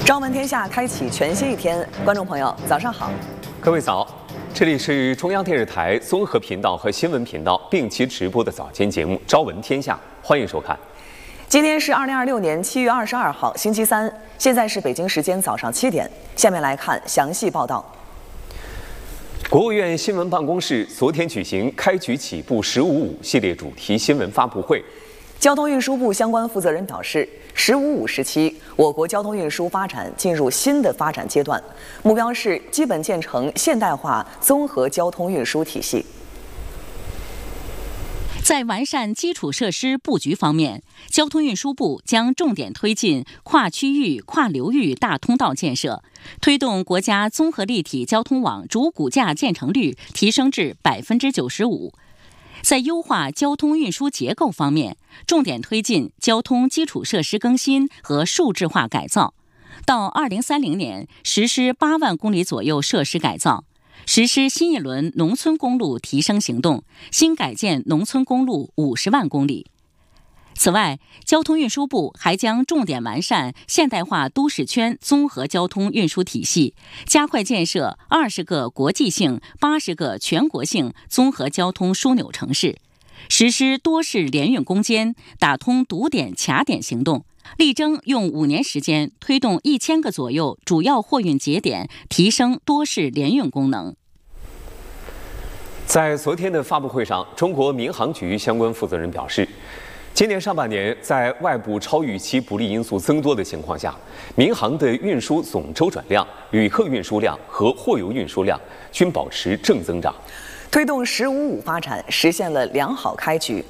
朝闻天下开启全新一天，观众朋友早上好， 各位早，这里是中央电视台综合频道和新闻频道并期直播的早间节目《朝闻天下》，欢迎收看。 今天是2026年7月22号，星期三，现在是北京时间早上7点。下面来看详细报道。 国务院新闻办公室昨天举行开局起步“15.5”系列主题新闻发布会。 交通运输部相关负责人表示，“15.5”时期，我国交通运输发展进入新的发展阶段，目标是基本建成现代化综合交通运输体系。 在完善基础设施布局方面，交通运输部将重点推进跨区域、跨流域大通道建设，推动国家综合立体交通网主骨架建成率提升至95%。在优化交通运输结构方面，重点推进交通基础设施更新和数字化改造，到2030年实施8万公里左右设施改造，实施新一轮农村公路提升行动，新改建农村公路50万公里。此外，交通运输部还将重点完善现代化都市圈综合交通运输体系，加快建设20个国际性、80个全国性综合交通枢纽城市，实施多市联运攻坚，打通堵点卡点行动，力争用5年时间推动1000个左右主要货运节点提升多市联运功能。 在昨天的发布会上，中国民航局相关负责人表示，今年上半年，在外部超预期不利因素增多的情况下，民航的运输总周转量、旅客运输量和货邮运输量均保持正增长， 推动“15.5”发展实现了良好开局。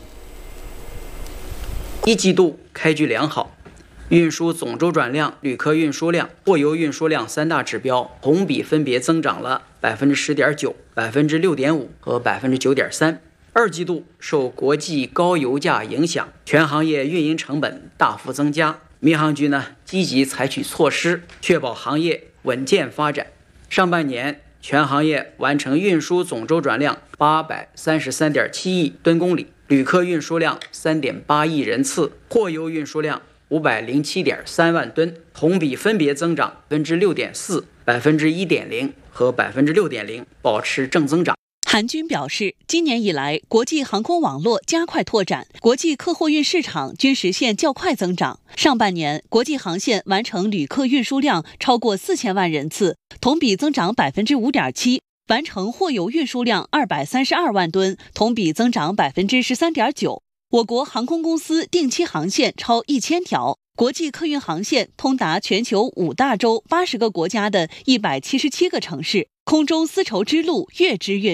一季度开局良好，运输总周转量、旅客运输量、货邮运输量3大指标同比分别增长了10.9%、6.5%和9.3%。二季度受国际高油价影响，全行业运营成本大幅增加。民航局积极采取措施，确保行业稳健发展。上半年，全行业完成运输总周转量833.7亿吨公里，旅客运输量3.8亿人次，货邮运输量507.3万吨，同比分别增长6.4%、1.0%和6.0%，保持正增长。 韩军表示，今年以来，国际航空网络加快拓展，国际客货运市场均实现较快增长。上半年，国际航线完成旅客运输量超过4000万人次，同比增长5.7%，完成货邮运输量232万吨，同比增长13.9%。我国航空公司定期航线超1000条，国际客运航线通达全球5大洲80个国家的177个城市，空中丝绸之路越织越